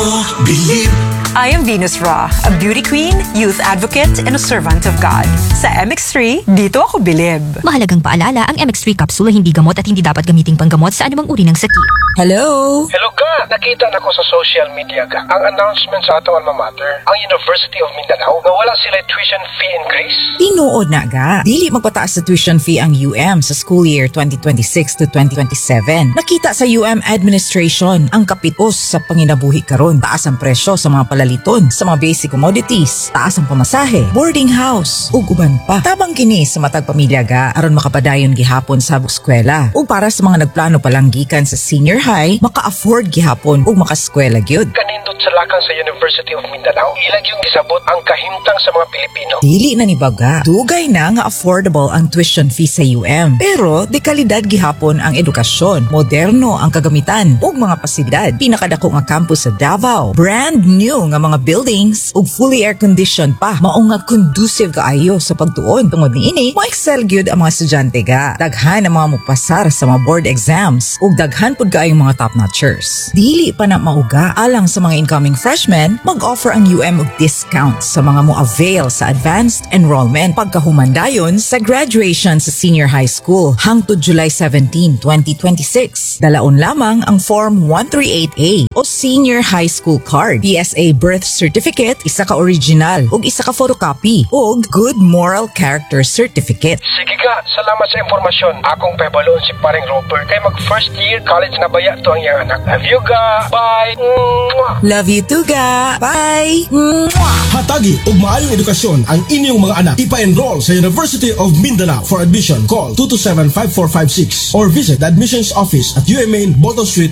Bilib. I am Venus Ra, a beauty queen, youth advocate, and a servant of God. Sa MX3, dito ako bilib. Mahalagang paalala, ang MX3 capsule hindi gamot at hindi dapat gamiting panggamot sa anumang uri ng sakit. Hello? Hello ka! Nakita na ko sa social media ka. Ang announcement sa atong alma mater, ang University of Mindanao, na wala sila tuition fee increase. Tinuod na ga. Dili magpataas sa tuition fee ang UM sa school year 2026 to 2027. Nakita sa UM administration ang kapitos sa panginabuhi karon. Taas ang presyo sa mga palaliton, sa mga basic commodities, taas ang pamasahe, boarding house, ug uban pa. Tabang kini sa matag pamilya ga aron makapadayon gihapon sa eskwela. Ug para sa mga nagplano palang gikan sa senior high, maka-afford gihapon ug makaskwela gyud. Kanindot sa lakang sa University of Mindanao, ilag yung gisabot ang kahimtang sa mga Pilipino. Dili na ni baga. Dugay na nga affordable ang tuition fee sa UM. Pero de kalidad gihapon ang edukasyon, moderno ang kagamitan ug mga pasilidad. Pinakadako nga campus sa Davao, brand new nga mga buildings ug fully air conditioned pa. Mao nga conducive kaayo sa pagtuon. Tungod niini, mo-excel gyud ang mga estudyante ga. Daghan ang mga mupasar sa mga board exams ug daghan pud kaayong mga top-notchers. Dili pa na mauga alang sa mga incoming freshmen, mag-offer ang UM og discounts sa mga mo-avail sa advanced enrollment pagkahumandayon sa graduation sa senior high school hangtod July 17, 2026. Dalaon lamang ang Form 138A o Senior High School Card, PSA Birth Certificate, isa ka original ug isa ka photocopy ug Good Moral Character Certificate. Sige ka, salamat sa impormasyon. Akong pabalon si paring Robert kay mag first year college na baya to ang iyang anak. Love you ga. Bye. Mwah. Love you too ga. Bye. Hatagi ug maayong edukasyon ang inyong mga anak. Ipa-enroll sa University of Mindanao. For admission, call 227-5456 or visit the admissions office at UMA Bottom Street,